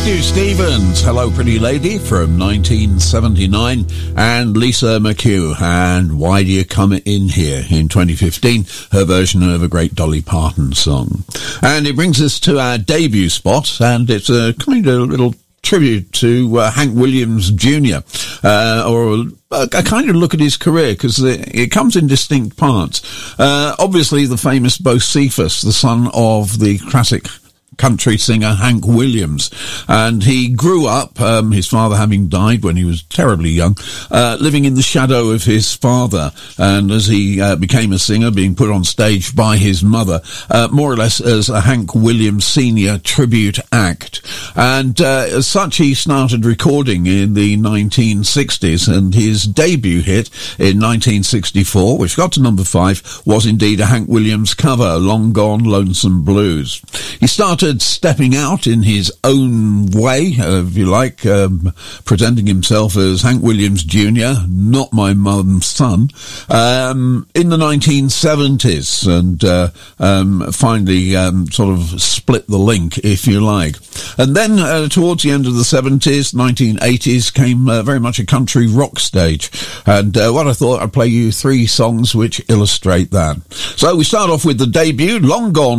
Matthew Stevens, Hello Pretty Lady from 1979, and Lisa McHugh, and Why Do You Come In Here in 2015, her version of a great Dolly Parton song. And it brings us to our debut spot, and it's a kind of little tribute to Hank Williams Jr., or a kind of look at his career, because it comes in distinct parts. Obviously the famous Bocephus, the son of the classic country singer Hank Williams, and he grew up, his father having died when he was terribly young, living in the shadow of his father, and as he became a singer, being put on stage by his mother, more or less as a Hank Williams Senior tribute act. And as such, he started recording in the 1960s, and his debut hit in 1964, which got to number 5, was indeed a Hank Williams cover, Long Gone Lonesome Blues. He started stepping out in his own way, if you like, presenting himself as Hank Williams Jr., not my mum's son, in the 1970s, and finally sort of split the link, if you like. And then towards the end of the 70s, 1980s, came very much a country rock stage. And what I thought, I'd play you 3 songs which illustrate that. So we start off with the debut, Long Gone